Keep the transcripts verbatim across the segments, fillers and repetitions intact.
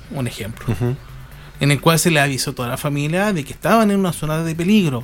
un ejemplo, Uh-huh. en el cual se le avisó a toda la familia de que estaban en una zona de peligro.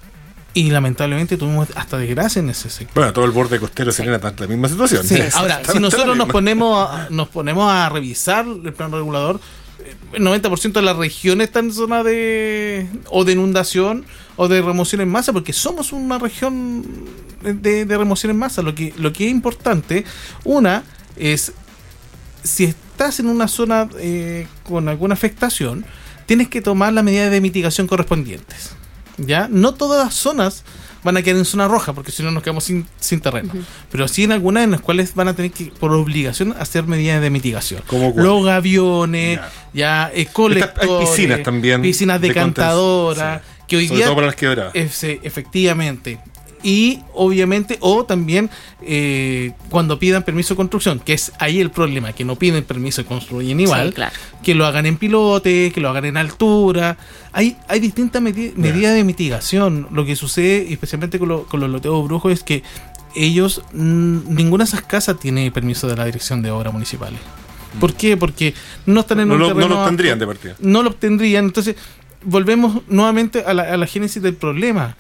Y lamentablemente tuvimos hasta desgracia en ese sector. Bueno, todo el borde costero se tiene la misma situación. Sí. Ahora, si nosotros nos ponemos a, nos ponemos a revisar el plan regulador, el noventa por ciento de las regiones están en zona de o de inundación o de remoción en masa, porque somos una región de, de remoción en masa. Lo que, lo que es importante, una, es si estás en una zona eh, con alguna afectación, tienes que tomar las medidas de mitigación correspondientes. ¿Ya? No todas las zonas van a quedar en zona roja, porque si no nos quedamos sin, sin terreno. Uh-huh. Pero sí en algunas en las cuales van a tener que, por obligación, hacer medidas de mitigación. Los gaviones, ya, ya eh, colectores, hay piscinas también, piscinas decantadoras, de sí. que hoy Sobre día todo para las quebradas. Es, efectivamente. Y obviamente, o también eh, cuando pidan permiso de construcción, que es ahí el problema, que no piden permiso y construyen igual, sí, claro. Que lo hagan en pilote, que lo hagan en altura. Hay, hay distintas medi- medidas yeah. de mitigación. Lo que sucede, especialmente con, lo, con los loteos brujos, es que ellos, n- ninguna de esas casas tiene permiso de la Dirección de Obras Municipales. ¿Por qué? Porque no están en no un lo, terreno no lo obtendrían apto, de partida. No lo obtendrían. Entonces, volvemos nuevamente a la, a la génesis del problema.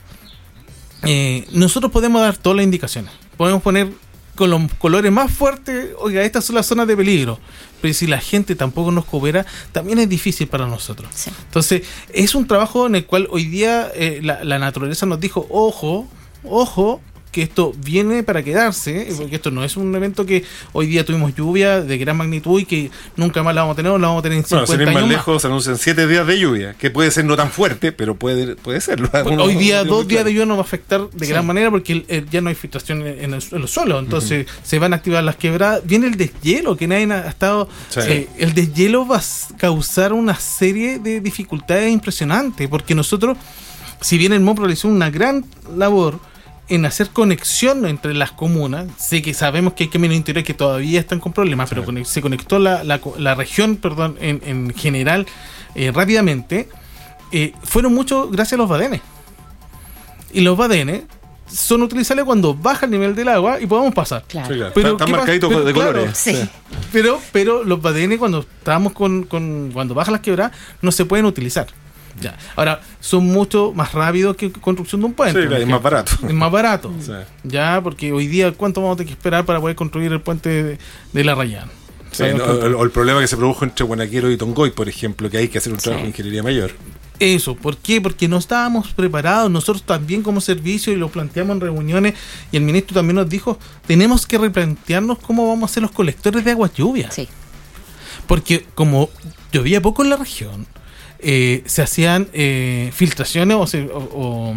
Eh, nosotros podemos dar todas las indicaciones, podemos poner con los colores más fuertes, oiga, estas son las zonas de peligro, pero si la gente tampoco nos coopera, también es difícil para nosotros. Sí. Entonces, es un trabajo en el cual hoy día eh, la, la naturaleza nos dijo, ojo, ojo, que esto viene para quedarse, sí. Porque esto no es un evento que hoy día tuvimos lluvia de gran magnitud y que nunca más la vamos a tener, o la vamos a tener en cincuenta bueno, años más más. lejos se anuncian siete días de lluvia, que puede ser no tan fuerte, pero puede, puede serlo. Hoy día dos días claro. de lluvia nos va a afectar de sí. gran manera porque el, el, ya no hay filtración en, el, en los suelos, entonces uh-huh. se van a activar las quebradas. Viene el deshielo, que nadie ha estado... Sí. Eh, el deshielo va a causar una serie de dificultades impresionantes, porque nosotros, si bien el M O P realizó una gran labor en hacer conexión entre las comunas, sé que sabemos que hay caminos interiores que todavía están con problemas, sí. pero se conectó la, la, la región, perdón, en, en general eh, rápidamente, eh, fueron mucho gracias a los badenes. Y los badenes son utilizables cuando baja el nivel del agua y podamos pasar. Claro. Sí, claro. Pero, están marcaditos de claro, colores. Sí. Sí. Pero, pero los badenes cuando estábamos con, con cuando bajan las quebradas no se pueden utilizar. Ya. Ahora, son mucho más rápidos que construcción de un puente. Sí, claro, es más barato. Es más barato. Sí. Ya, porque hoy día, ¿cuánto vamos a tener que esperar para poder construir el puente de, de la Rayán? Sí, no, o, o el problema que se produjo entre Guanaquero y Tongoy, por ejemplo, que hay que hacer un trabajo sí. de ingeniería mayor. Eso, ¿por qué? Porque no estábamos preparados. Nosotros también como servicio, y lo planteamos en reuniones, y el ministro también nos dijo, tenemos que replantearnos cómo vamos a hacer los colectores de agua lluvia. Sí. Porque como llovía poco en la región, Eh, se hacían eh, filtraciones o, se, o, o,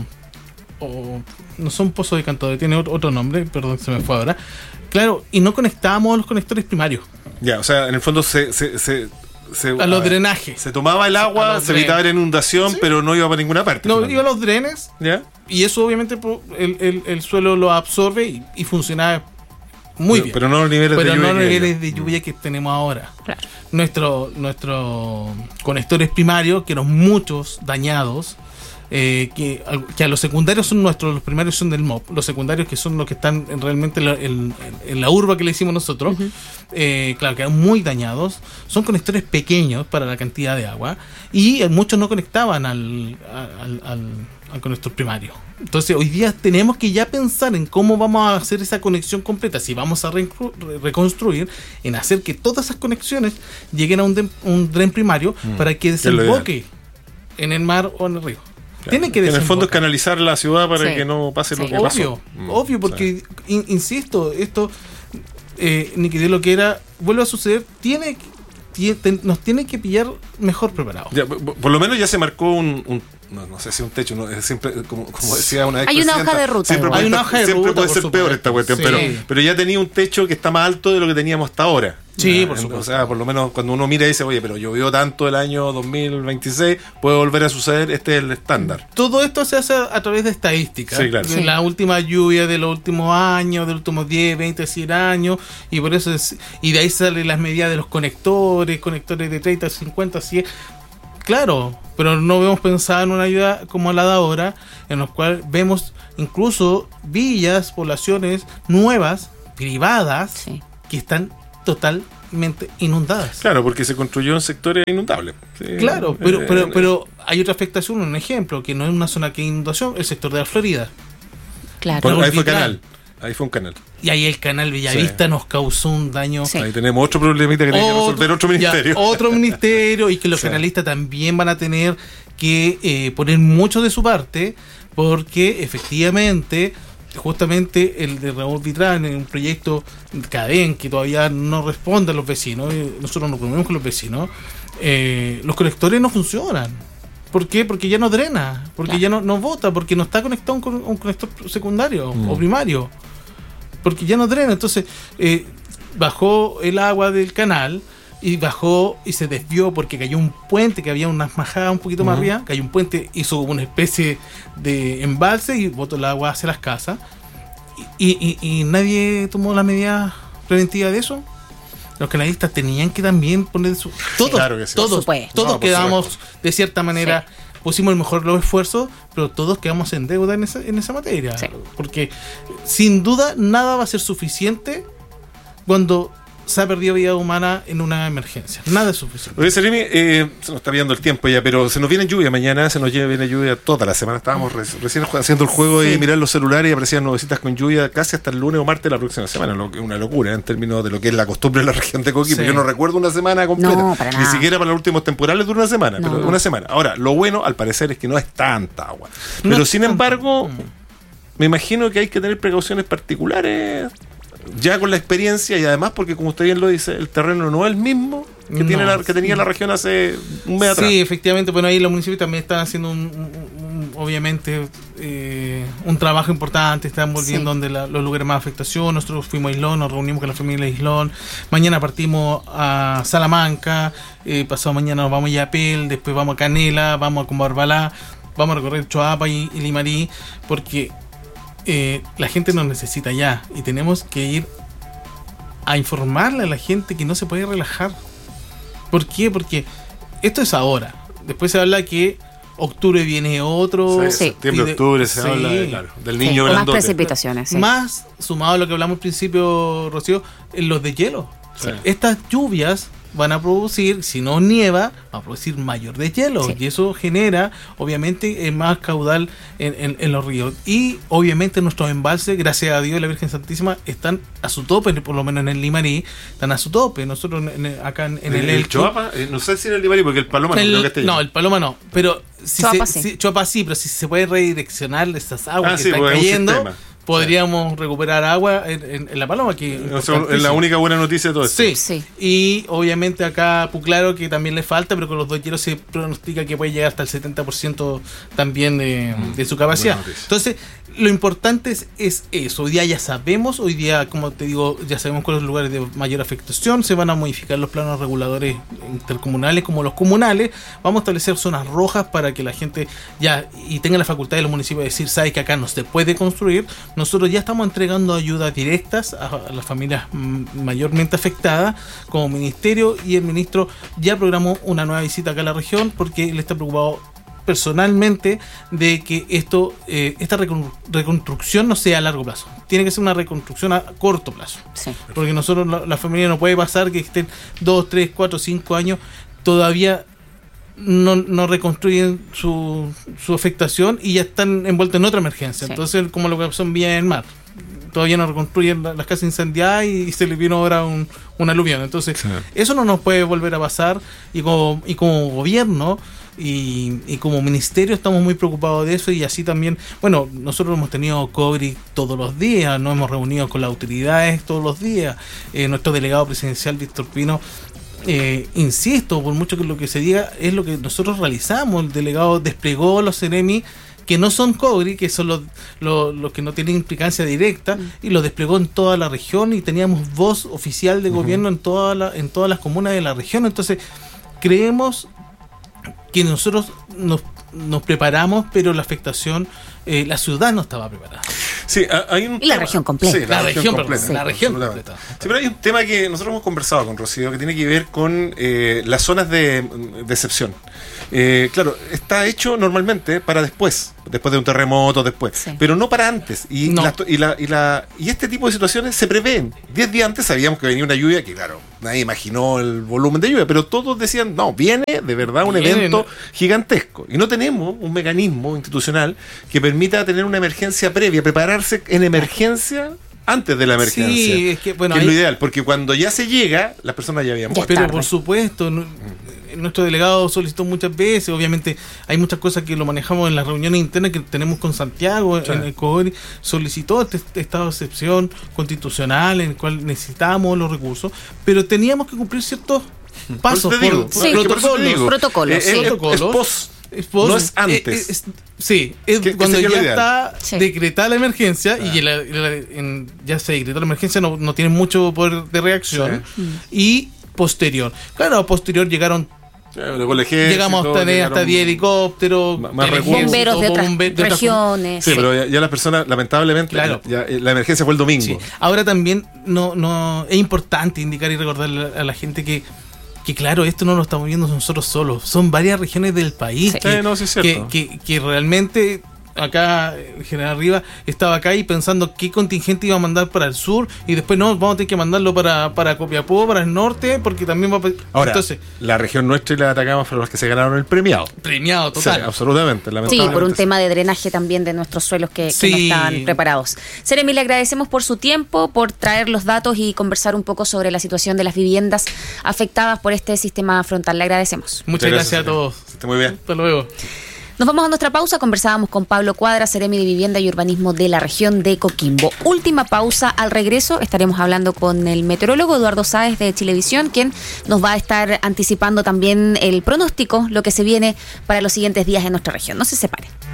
o no son pozos de cantadores, tiene otro, otro nombre, perdón, se me fue ahora. Claro, y no conectábamos los conectores primarios. Ya, o sea, en el fondo se... se, se, se a los a drenajes. Se tomaba el agua, se evitaba la inundación, ¿sí? Pero no iba para ninguna parte. No, iba a los drenes, ¿ya? Y eso obviamente el, el, el suelo lo absorbe y, y funcionaba muy pero, bien. Pero no los niveles pero de lluvia. Pero no los niveles de lluvia que tenemos ahora. Claro. Nuestro, nuestros conectores primarios, que eran muchos dañados, eh, que, que a los secundarios son nuestros, los primarios son del M O P, los secundarios que son los que están en, realmente en la, en, en la urba que le hicimos nosotros, uh-huh. eh, claro, quedan muy dañados, son conectores pequeños para la cantidad de agua, y muchos no conectaban al, al, al, al conector primario. Entonces hoy día tenemos que ya pensar en cómo vamos a hacer esa conexión completa, si vamos a re- reconstruir, en hacer que todas esas conexiones lleguen a un, de- un dren primario mm. para que desemboque en el mar o en el río. Claro. Tiene que en el fondo es canalizar la ciudad para sí. que no pase sí. lo que obvio, pasó. Obvio, porque, sí. in, insisto, esto, eh, ni que de lo que era, vuelve a suceder, tiene tiene, nos tiene que pillar mejor preparados. Ya, por, por lo menos ya se marcó un... un No, no sé si un techo, no, es siempre, como, como decía una vez. Hay una hoja de ruta. Siempre hay puede, una hoja de siempre ruta, puede ser peor esta cuestión, sí. pero, pero ya tenía un techo que está más alto de lo que teníamos hasta ahora. Sí, ah, por supuesto. O sea, por lo menos cuando uno mira y dice, oye, pero llovió tanto el año dos mil veintiséis, puede volver a suceder, este es el estándar. Todo esto se hace a través de estadísticas. Sí, claro. De sí. la última lluvia de los últimos años, de los últimos diez, veinte, cien años, y por eso es, y de ahí salen las medidas de los conectores, conectores de treinta, cincuenta, cien. Claro, pero no hemos pensado en una ayuda como la de ahora, en la cual vemos incluso villas, poblaciones nuevas, privadas, sí. que están totalmente totalmente inundadas. Claro, porque se construyó en sectores inundables. Sí. Claro, pero, Eh, pero, pero hay otra afectación, un ejemplo, que no es una zona que hay inundación, el sector de la Florida. Claro. Bueno, ahí fue Vitral. canal. Ahí fue un canal. Y ahí el canal Bellavista Sí. nos causó un daño. Sí. Ahí tenemos otro problemita que tiene que resolver otro ya, ministerio. otro ministerio, y que los Sí. canalistas también van a tener que eh, poner mucho de su parte, porque efectivamente, justamente el de Raúl Vitrán, en un proyecto CADEN que todavía no responde a los vecinos, y nosotros nos reunimos con los vecinos, eh, los colectores no funcionan. ¿Por qué? Porque ya no drena, porque Claro. ya no, no bota, porque no está conectado a un, con- un conector secundario Mm. o primario, porque ya no drena. Entonces eh, bajó el agua del canal y bajó y se desvió porque cayó un puente, que había unas majadas un poquito más Ujú. arriba, cayó un puente, hizo una especie de embalse y botó el agua hacia las casas, y, y- y nadie tomó la medida preventiva de eso. Los canalistas tenían que también poner su... Todos, Claro que sí. todos, Por supuesto. todos No, por quedamos supuesto. de cierta manera, pusimos el mejor los esfuerzos, pero todos quedamos en deuda en esa, en esa materia. Sí. Porque sin duda nada va a ser suficiente cuando se ha perdido vida humana en una emergencia. Nada es suficiente. Oye, Seremi, eh, se nos está viendo el tiempo ya, pero se nos viene lluvia mañana, se nos lle- viene lluvia toda la semana. Estábamos re- recién ju- haciendo el juego Sí. y mirar los celulares y aparecían nubecitas con lluvia casi hasta el lunes o martes de la próxima semana, lo que es una locura, ¿eh? En términos de lo que es la costumbre de la región de Coquimbo. Sí. Yo no recuerdo una semana completa, No, para ni nada. siquiera para los últimos temporales dura una semana, No, pero no. una semana. Ahora, lo bueno al parecer es que no es tanta agua. No Pero es sin tanto. embargo, Mm. me imagino que hay que tener precauciones particulares ya con la experiencia, y además porque, como usted bien lo dice, el terreno no es el mismo que, No. tiene la, que tenía la región hace un mes atrás. Sí, efectivamente, bueno, ahí los municipios también están haciendo un, un- un- obviamente eh, un trabajo importante, están volviendo Sí. donde la- los lugares más de afectación. Nosotros fuimos a Islón, nos reunimos con la familia de Islón, mañana partimos a Salamanca, eh, pasado mañana nos vamos a Yapel, después vamos a Canela, vamos a Combarbalá, vamos a recorrer Choapa y, y Limarí, porque eh, la gente nos necesita ya y tenemos que ir a informarle a la gente que no se puede relajar. ¿Por qué? Porque esto es ahora. Después se habla que octubre viene otro. Sí, Sí. septiembre, y de- octubre se sí. habla de, claro, del Sí, niño más grandote. precipitaciones. Sí. Más sumado a lo que hablamos al principio, Rocío, en los de hielo. Sí. Estas lluvias van a producir, si no nieva, va a producir mayor deshielo. Sí. Y eso genera, obviamente, eh, más caudal en, en- en los ríos. Y, obviamente, nuestros embalses, gracias a Dios y la Virgen Santísima, están a su tope, por lo menos en el Limarí, están a su tope. Nosotros en- en- acá en, en el, el, Elqui- Choapa, eh, no sé si en el Limarí, porque el Paloma no el- creo que esté no, lleno. el Paloma no, pero si Choapa se, sí. si- Choapa sí, pero si se puede redireccionar esas aguas Ah, que sí, están porque es un cayendo, sistema. podríamos recuperar agua en, en- en la Paloma, que es O sea, es la importantísimo. única buena noticia de todo esto. Sí. Sí. Y obviamente acá Puclaro, que también le falta, pero con los dos hielos se pronostica que puede llegar hasta el setenta por ciento también de, de su capacidad. buena noticia. Entonces, lo importante es, es eso. Hoy día ya sabemos, hoy día, como te digo, ya sabemos cuáles son los lugares de mayor afectación. Se van a modificar los planos reguladores intercomunales como los comunales. Vamos a establecer zonas rojas para que la gente ya y tenga la facultad de los municipios de decir, sabe que acá no se puede construir. Nosotros ya estamos entregando ayudas directas a, a las familias mm, mayormente afectadas como ministerio, y el ministro ya programó una nueva visita acá a la región porque él está preocupado personalmente de que esto eh, esta recon- reconstrucción no sea a largo plazo. Tiene que ser una reconstrucción a corto plazo. Sí. Porque nosotros, la, la familia, no puede pasar que estén dos, tres, cuatro, cinco años todavía no, no reconstruyen su, su afectación y ya están envueltos en otra emergencia. Sí. Entonces, como lo que pasó en Villa del Mar. Todavía no reconstruyen la- las casas incendiadas y, se les vino ahora un, un aluvión. Entonces, Sí. eso no nos puede volver a pasar, y como, y como gobierno y, y como ministerio estamos muy preocupados de eso, y así también, bueno, nosotros hemos tenido COGRI todos los días, nos hemos reunido con las autoridades todos los días, eh, nuestro delegado presidencial Víctor Pino, eh, insisto, por mucho que lo que se diga es lo que nosotros realizamos. El delegado desplegó los CEREMI que no son COGRI, que son los, los, los que no tienen implicancia directa, Mm. y los desplegó en toda la región, y teníamos voz oficial de Ujú. gobierno en, toda la, en todas las comunas de la región. Entonces, creemos que nosotros nos, nos preparamos, pero la afectación, eh, la ciudad no estaba preparada. Sí, ha- hay un Y la tema- región completa. Sí, La región, perdón, completa, la región absolutamente. completa. Sí, pero hay un tema que nosotros hemos conversado con Rocío que tiene que ver con eh, las zonas de, de excepción. Eh, claro, está hecho normalmente para después, después de un terremoto, después, sí. pero no para antes. Y, no. la, y, la, y, la, y este tipo de situaciones se prevén. Diez días antes sabíamos que venía una lluvia, que claro, nadie imaginó el volumen de lluvia, pero todos decían, no, viene de verdad un viene, evento no. gigantesco. Y no tenemos un mecanismo institucional que permita tener una emergencia previa, prepararse en emergencia antes de la emergencia. Sí, es que, bueno, que ahí, es lo ideal, porque cuando ya se llega, las personas ya habían muerto. Pero por supuesto, no, nuestro delegado solicitó muchas veces, obviamente hay muchas cosas que lo manejamos en las reuniones internas que tenemos con Santiago, sí. en el COGORI, solicitó este, este estado de excepción constitucional en el cual necesitábamos los recursos, pero teníamos que cumplir ciertos pasos, por, digo, sí. protocolos, protocolos, sí. es, es post, es post, no es antes. Es, es, sí, es ¿Qué, cuando qué ya está sí. decretada la emergencia, ah. y la, la, en, ya se decretó la emergencia, no, no tienen mucho poder de reacción, sí. y posterior. Claro, posterior llegaron llegamos a tener hasta diez helicópteros, más recursos, bomberos de otras bombe- de regiones. Sí, sí, pero ya, ya las personas, lamentablemente, claro. ya, ya, la emergencia fue el domingo. Sí. Ahora también no, no es importante indicar y recordarle a la gente que que claro, esto no lo estamos viendo nosotros solos, son varias regiones del país sí. que, sí, no, sí es cierto. que, que, que realmente acá el general Rivas estaba acá y pensando qué contingente iba a mandar para el sur y después no, vamos a tener que mandarlo para, para Copiapó, para el norte, porque también va a... Ahora, entonces, la región nuestra y la de Atacama fueron las que se ganaron el premiado. Premiado, total. Sí, absolutamente. Sí, por un tema de drenaje también de nuestros suelos que, sí. que no estaban preparados. Seremi, le agradecemos por su tiempo, por traer los datos y conversar un poco sobre la situación de las viviendas afectadas por este sistema frontal. Le agradecemos. Muchas, Muchas gracias, gracias a todos. Que esté muy bien. Hasta luego. Nos vamos a nuestra pausa, conversábamos con Pablo Cuadra, Seremi de Vivienda y Urbanismo de la región de Coquimbo. Última pausa, al regreso estaremos hablando con el meteorólogo Eduardo Sáez de Chilevisión, quien nos va a estar anticipando también el pronóstico, lo que se viene para los siguientes días en nuestra región. No se separen.